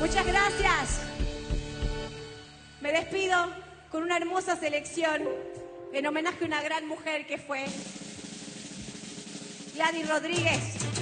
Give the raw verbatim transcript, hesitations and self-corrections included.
Muchas gracias. Me despido con una hermosa selección en homenaje a una gran mujer que fue Gladys Rodríguez.